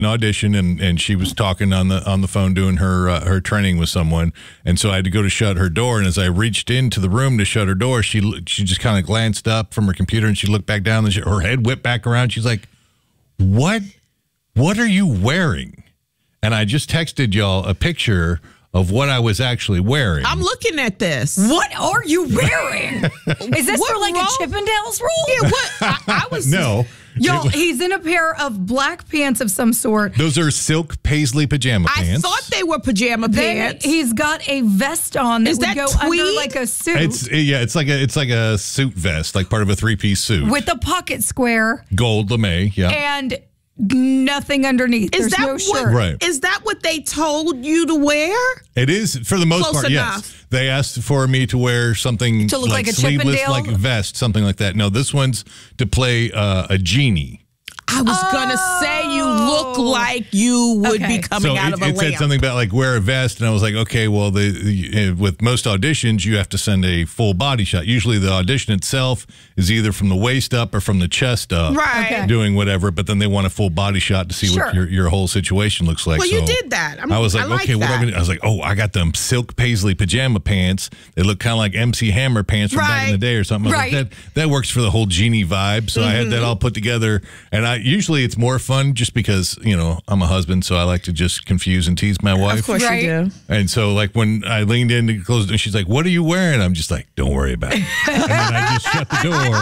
an audition, and she was talking on the phone doing her training with someone, and so I had to go to shut her door. And as I reached into the room to shut her door, she just kind of glanced up from her computer, and she looked back down, and her head whipped back around. She's like, "What are you wearing?" And I just texted y'all a picture of what I was actually wearing. I'm looking at this. What are you wearing? Is this for like a Chippendales role? Yeah, what? I was... No. Yo, he's in a pair of black pants of some sort. Those are silk paisley pajama pants. I thought they were pajama pants. He's got a vest on that would go tweed? under like a suit. It's like a suit vest, like part of a 3-piece suit. With a pocket square. Gold lame, yeah. And nothing underneath. There's no shirt. Right. Is that what they told you to wear? It is, for the most part, enough. yes. They asked for me to wear something to look like a sleeveless, Chippendale? like vest, something like that. No, this one's to play a genie. I was going to say you look like you would be coming out of a lamp. It said something about like wear a vest, and I was like, okay, well, with most auditions, you have to send a full body shot. Usually the audition itself is either from the waist up or from the chest up, right? Doing whatever, but then they want a full body shot to see what your whole situation looks like. Well, you did that. I was like, okay, what am I gonna do? I was like, oh, I got them silk paisley pajama pants. They look kind of like MC Hammer pants from back in the day or something. I was like, that works for the whole genie vibe. So I had that all put together, and usually it's more fun just because, I'm a husband, so I like to just confuse and tease my wife. Of course you do. And so, like, when I leaned in to close it, she's like, what are you wearing? I'm just like, don't worry about it. And then I just shut the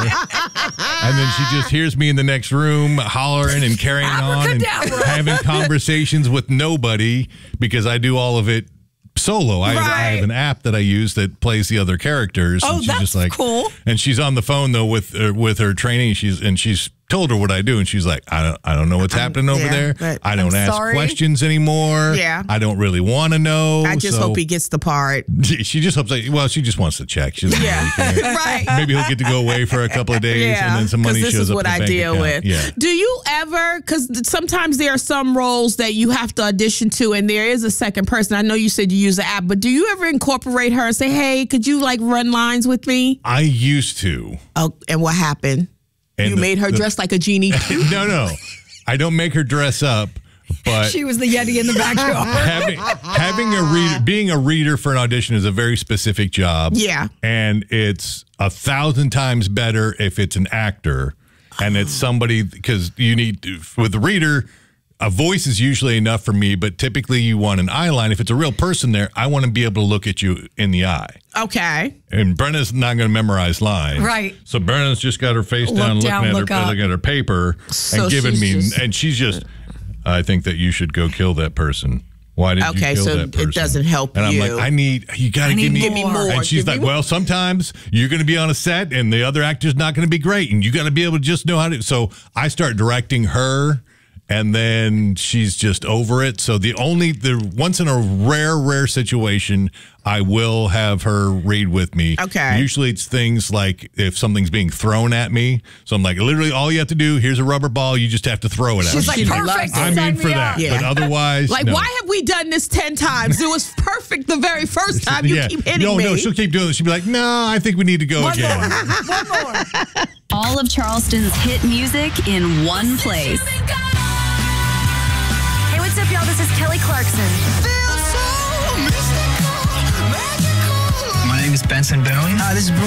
door. And then she just hears me in the next room hollering and carrying on and having conversations with nobody because I do all of it solo. I have an app that I use that plays the other characters. Oh, and she's that's just like, cool. And she's on the phone though with her training. She's told her what I do, and she's like, I don't know what's happening over there. I don't ask questions anymore. Yeah, I don't really want to know. I just hope he gets the part. She just hopes. She just wants to check. She doesn't really care. Right. Maybe he'll get to go away for a couple of days, and then some money shows up. This is what I deal with. Yeah. Do you ever? Because sometimes there are some roles that you have to audition to, and there is a second person. I know you said you use the app, but do you ever incorporate her and say, "Hey, could you like run lines with me?" I used to. Oh, and what happened? And you made her dress like a genie? No. I don't make her dress up, but she was the Yeti in the backyard. having a reader, being a reader for an audition is a very specific job. Yeah. And it's 1,000 times better if it's an actor and it's somebody, because you need, with the reader, a voice is usually enough for me, but typically you want an eye line. If it's a real person there, I want to be able to look at you in the eye. Okay. And Brenna's not going to memorize lines. Right. So Brenna's just got her face down, looking at her paper and giving me, and she's just, I think that you should go kill that person. Why did you kill that person? It doesn't help you. And I'm like, you got to give me more. And she's like, well, sometimes you're going to be on a set and the other actor's not going to be great. And you got to be able to just know how to. So I start directing her. And then she's just over it. So the once in a rare situation, I will have her read with me. Okay. Usually it's things like if something's being thrown at me. So I'm like, literally all you have to do, here's a rubber ball. You just have to throw it at me. She's like, perfect. I'm in for that. Yeah. But otherwise, like, no. why have we done this 10 times? It was perfect the very first time. You keep hitting me. No, she'll keep doing it. She'll be like, no, I think we need to go again. One more. All of Charleston's hit music in one place. What's up, y'all? This is Kelly Clarkson. My name is Benson Boone. This is Bruno